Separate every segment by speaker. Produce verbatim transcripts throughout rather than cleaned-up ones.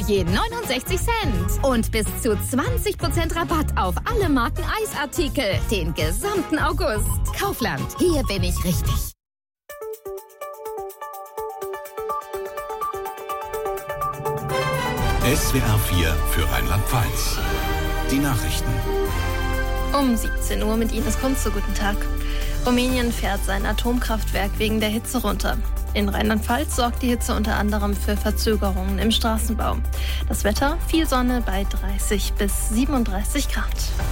Speaker 1: je neunundsechzig Cent. Und bis zu zwanzig Prozent Rabatt auf alle Marken Eisartikel. Den gesamten August. Kaufland, hier bin ich richtig.
Speaker 2: S W R vier für Rheinland-Pfalz. Die Nachrichten.
Speaker 3: Um siebzehn Uhr mit Ines Kunze. Guten Tag. Rumänien fährt sein Atomkraftwerk wegen der Hitze runter. In Rheinland-Pfalz sorgt die Hitze unter anderem für Verzögerungen im Straßenbau. Das Wetter, viel Sonne bei dreißig bis siebenunddreißig Grad.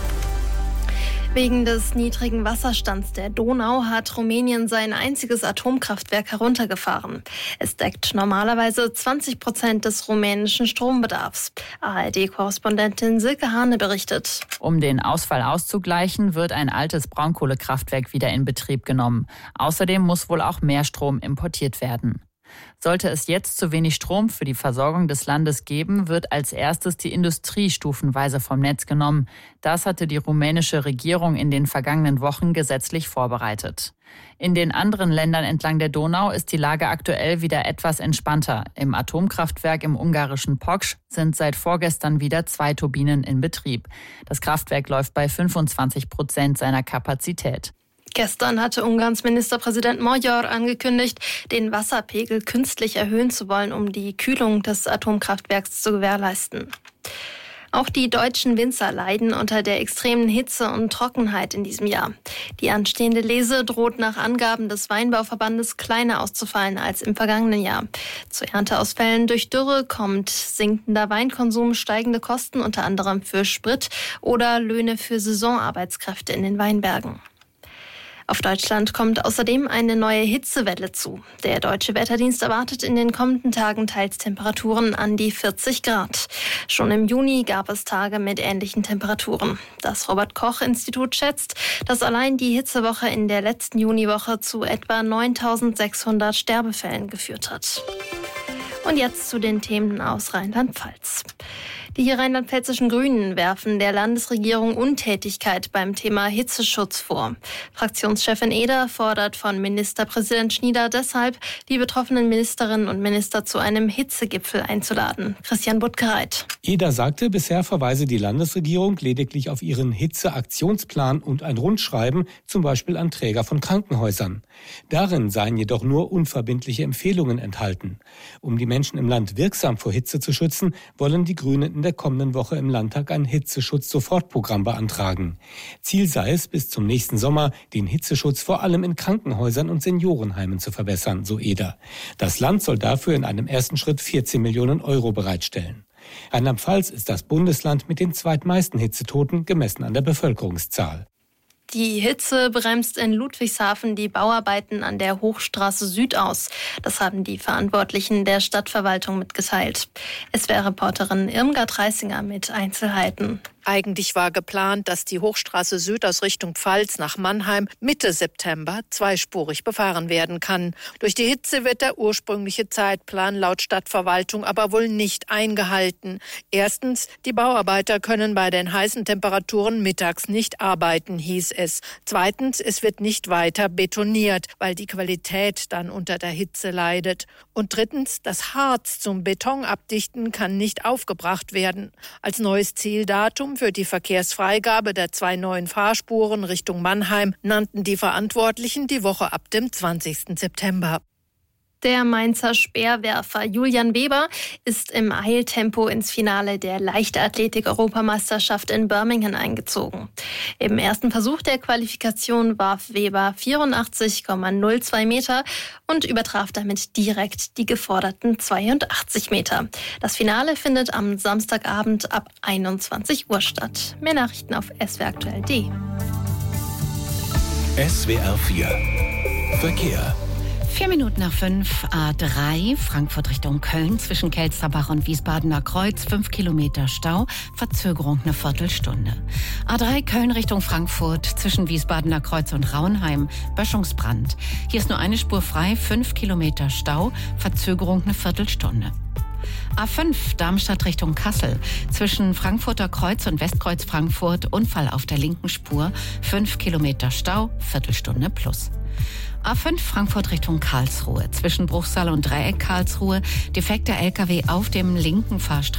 Speaker 3: Wegen des niedrigen Wasserstands der Donau hat Rumänien sein einziges Atomkraftwerk heruntergefahren. Es deckt normalerweise zwanzig Prozent des rumänischen Strombedarfs. A R D-Korrespondentin Silke Hane berichtet.
Speaker 4: Um den Ausfall auszugleichen, wird ein altes Braunkohlekraftwerk wieder in Betrieb genommen. Außerdem muss wohl auch mehr Strom importiert werden. Sollte es jetzt zu wenig Strom für die Versorgung des Landes geben, wird als erstes die Industrie stufenweise vom Netz genommen. Das hatte die rumänische Regierung in den vergangenen Wochen gesetzlich vorbereitet. In den anderen Ländern entlang der Donau ist die Lage aktuell wieder etwas entspannter. Im Atomkraftwerk im ungarischen Poksch sind seit vorgestern wieder zwei Turbinen in Betrieb. Das Kraftwerk läuft bei fünfundzwanzig Prozent seiner Kapazität.
Speaker 3: Gestern hatte Ungarns Ministerpräsident Magyar angekündigt, den Wasserpegel künstlich erhöhen zu wollen, um die Kühlung des Atomkraftwerks zu gewährleisten. Auch die deutschen Winzer leiden unter der extremen Hitze und Trockenheit in diesem Jahr. Die anstehende Lese droht nach Angaben des Weinbauverbandes kleiner auszufallen als im vergangenen Jahr. Zu Ernteausfällen durch Dürre kommt sinkender Weinkonsum, steigende Kosten unter anderem für Sprit oder Löhne für Saisonarbeitskräfte in den Weinbergen. Auf Deutschland kommt außerdem eine neue Hitzewelle zu. Der Deutsche Wetterdienst erwartet in den kommenden Tagen teils Temperaturen an die vierzig Grad. Schon im Juni gab es Tage mit ähnlichen Temperaturen. Das Robert-Koch-Institut schätzt, dass allein die Hitzewoche in der letzten Juniwoche zu etwa neuntausendsechshundert Sterbefällen geführt hat. Und jetzt zu den Themen aus Rheinland-Pfalz. Die rheinland-pfälzischen Grünen werfen der Landesregierung Untätigkeit beim Thema Hitzeschutz vor. Fraktionschefin Eder fordert von Ministerpräsident Schnieder deshalb, die betroffenen Ministerinnen und Minister zu einem Hitzegipfel einzuladen. Christian Buttgereit.
Speaker 5: Eder sagte, bisher verweise die Landesregierung lediglich auf ihren Hitzeaktionsplan und ein Rundschreiben, zum Beispiel an Träger von Krankenhäusern. Darin seien jedoch nur unverbindliche Empfehlungen enthalten. Um die Menschen im Land wirksam vor Hitze zu schützen, wollen die Grünen in der kommenden Woche im Landtag ein Hitzeschutz-Sofortprogramm beantragen. Ziel sei es, bis zum nächsten Sommer den Hitzeschutz vor allem in Krankenhäusern und Seniorenheimen zu verbessern, so Eder. Das Land soll dafür in einem ersten Schritt vierzehn Millionen Euro bereitstellen. Rheinland-Pfalz ist das Bundesland mit den zweitmeisten Hitzetoten, gemessen an der Bevölkerungszahl.
Speaker 3: Die Hitze bremst in Ludwigshafen die Bauarbeiten an der Hochstraße Süd aus. Das haben die Verantwortlichen der Stadtverwaltung mitgeteilt. S W R-Reporterin Irmgard Reisinger mit Einzelheiten.
Speaker 6: Eigentlich war geplant, dass die Hochstraße Süd aus Richtung Pfalz nach Mannheim Mitte September zweispurig befahren werden kann. Durch die Hitze wird der ursprüngliche Zeitplan laut Stadtverwaltung aber wohl nicht eingehalten. Erstens, die Bauarbeiter können bei den heißen Temperaturen mittags nicht arbeiten, hieß es. Zweitens, es wird nicht weiter betoniert, weil die Qualität dann unter der Hitze leidet. Und drittens, das Harz zum Betonabdichten kann nicht aufgebracht werden. Als neues Zieldatum für die Verkehrsfreigabe der zwei neuen Fahrspuren Richtung Mannheim nannten die Verantwortlichen die Woche ab dem zwanzigsten September.
Speaker 3: Der Mainzer Speerwerfer Julian Weber ist im Eiltempo ins Finale der Leichtathletik-Europameisterschaft in Birmingham eingezogen. Im ersten Versuch der Qualifikation warf Weber vierundachtzig Komma null zwei Meter und übertraf damit direkt die geforderten zweiundachtzig Meter. Das Finale findet am Samstagabend ab einundzwanzig Uhr statt. Mehr Nachrichten auf s w r aktuell punkt d e.
Speaker 2: S W R vier Verkehr.
Speaker 7: Vier Minuten nach fünf, A drei, Frankfurt Richtung Köln, zwischen Kelsterbach und Wiesbadener Kreuz, fünf Kilometer Stau, Verzögerung eine Viertelstunde. A drei, Köln Richtung Frankfurt, zwischen Wiesbadener Kreuz und Raunheim, Böschungsbrand. Hier ist nur eine Spur frei, fünf Kilometer Stau, Verzögerung eine Viertelstunde. A fünf, Darmstadt Richtung Kassel, zwischen Frankfurter Kreuz und Westkreuz Frankfurt, Unfall auf der linken Spur, fünf Kilometer Stau, Viertelstunde plus. A fünf Frankfurt Richtung Karlsruhe, zwischen Bruchsal und Dreieck Karlsruhe, defekter L K W auf dem linken Fahrstreifen